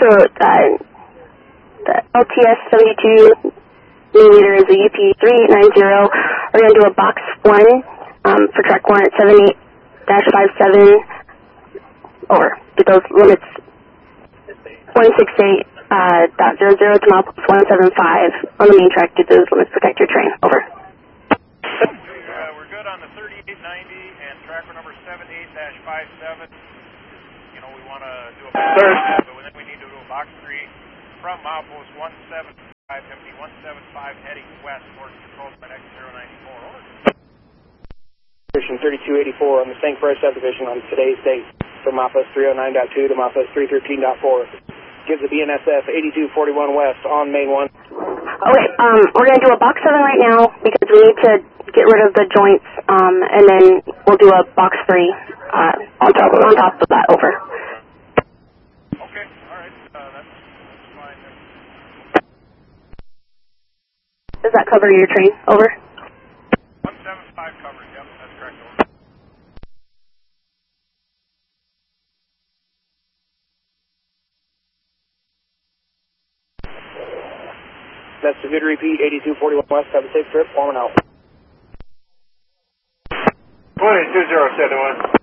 So the LTS 72 millimeter is a UP3890. We're going to do a box 1 for track 1 at 78-57, or did those limits 168.00 to milepost 175 on the main track? Did those limits protect your train? Over. We're good on the 3890 and tracker number 78-57. You know, we want to do a box 3, but then we need to do a box 3 from milepost 175, empty 175 heading west towards control by X094. Over. 3284 on the St. Croix subdivision on today's date from milepost 309.2 to milepost 313.4. Gives the BNSF 8241 west on main 1. Okay, we're going to do a box 7 right now because we need to get rid of the joints, and then we'll do a box 3 on top of that. Over. Okay, all right, that's fine then. Does that cover your train? Over. 175 covered, yep, that's correct. Over. That's a good repeat, 8241 west, have a safe trip, warming out. 22-071.